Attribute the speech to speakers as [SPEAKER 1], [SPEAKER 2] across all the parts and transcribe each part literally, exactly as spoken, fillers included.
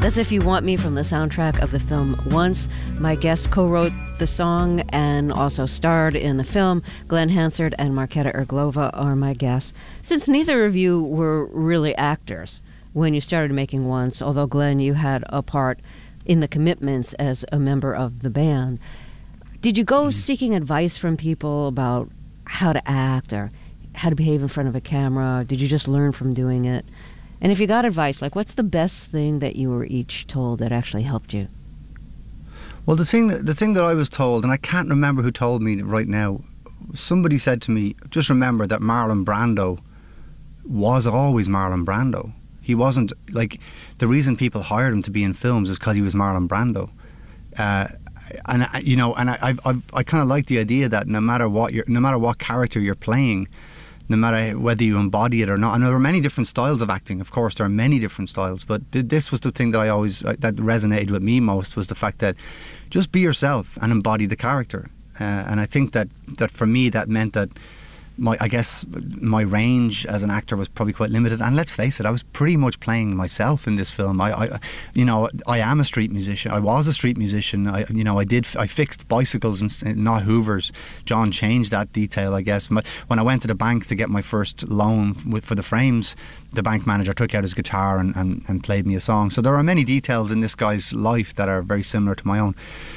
[SPEAKER 1] That's If You Want Me from the soundtrack of the film Once. My guest co-wrote the song and also starred in the film. Glen Hansard and Markéta Irglová are my guests. Since neither of you were really actors when you started making Once, although Glen, you had a part in the Commitments as a member of the band, did you go mm-hmm. seeking advice from people about how to act or how to behave in front of a camera? Did you just learn from doing it? And if you got advice, like, what's the best thing that you were each told that actually helped you?
[SPEAKER 2] Well, the thing that, the thing that I was told, and I can't remember who told me right now, somebody said to me, just remember that Marlon Brando was always Marlon Brando. He wasn't, like, the reason people hired him to be in films is because he was Marlon Brando. Uh, and, you know, and I I, I, I kind of like the idea that no matter what you're, no matter what character you're playing, no matter whether you embody it or not. And there are many different styles of acting, of course, there are many different styles, but this was the thing that I always, that resonated with me most, was the fact that just be yourself and embody the character. Uh, and I think that, that for me, that meant that my, I guess my range as an actor was probably quite limited. And let's face it, I was pretty much playing myself in this film. I, I you know, I am a street musician. I was a street musician. I, you know, I did, I fixed bicycles and not Hoovers. John changed that detail, I guess. When I went to the bank to get my first loan with, for the frames, the bank manager took out his guitar and, and, and played me a song. So there are many details in this guy's life that are very similar to my own.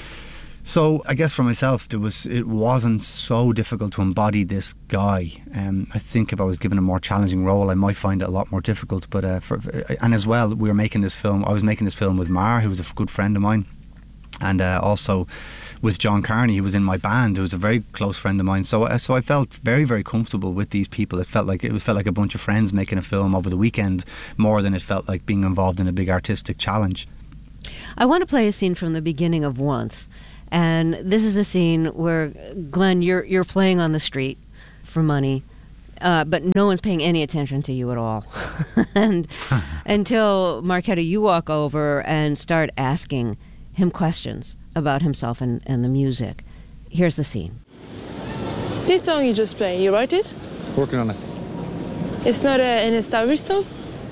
[SPEAKER 2] So I guess for myself, there was it wasn't so difficult to embody this guy. Um, I think if I was given a more challenging role, I might find it a lot more difficult. But uh, for, and as well, we were making this film. I was making this film with Mar, who was a good friend of mine, and uh, also with John Carney, who was in my band, who was a very close friend of mine. So, uh, so I felt very, very comfortable with these people. It felt like it felt like a bunch of friends making a film over the weekend, more than it felt like being involved in a big artistic challenge.
[SPEAKER 1] I want to play a scene from the beginning of Once. And this is a scene where, Glen, you're you're playing on the street for money, uh, but no one's paying any attention to you at all. and until, Markéta, you walk over and start asking him questions about himself and, and the music. Here's the scene.
[SPEAKER 3] This song you just played, you wrote it?
[SPEAKER 4] Working on it.
[SPEAKER 3] It's not a, an established song?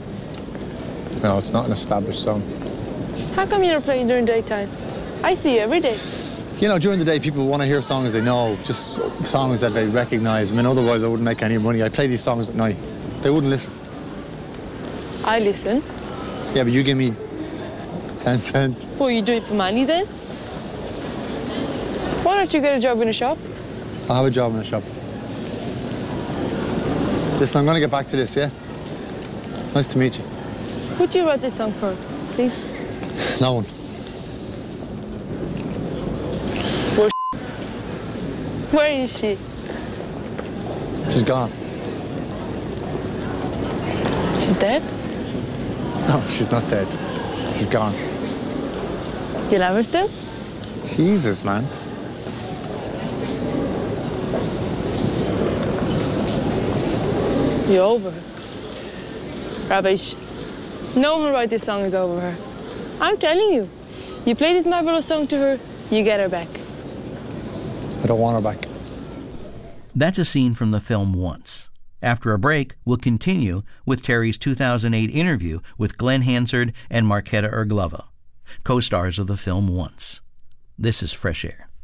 [SPEAKER 4] No, it's not an established song.
[SPEAKER 3] How come you don't play it during daytime? I see you every day.
[SPEAKER 4] You know, during the day, people want to hear songs they know, just songs that they recognise. I mean, otherwise I wouldn't make any money. I play these songs at night. They wouldn't listen.
[SPEAKER 3] I listen.
[SPEAKER 4] Yeah, but you give me ten cents.
[SPEAKER 3] Well, you do it for money then? Why don't you get a job in a shop?
[SPEAKER 4] I'll have a job in a shop. Listen, I'm going to get back to this, yeah? Nice to meet you.
[SPEAKER 3] Who'd you write this song for, please?
[SPEAKER 4] No one.
[SPEAKER 3] Where is she?
[SPEAKER 4] She's gone.
[SPEAKER 3] She's dead?
[SPEAKER 4] No, she's not dead. She's gone.
[SPEAKER 3] You love her still?
[SPEAKER 4] Jesus, man.
[SPEAKER 3] You're over her. Rubbish. No one who wrote this song is over her. I'm telling you. You play this marvelous song to her, you get her back.
[SPEAKER 4] I don't want her back.
[SPEAKER 5] That's a scene from the film Once. After a break, we'll continue with Terry's two thousand eight interview with Glen Hansard and Markéta Irglová, co-stars of the film Once. This is Fresh Air.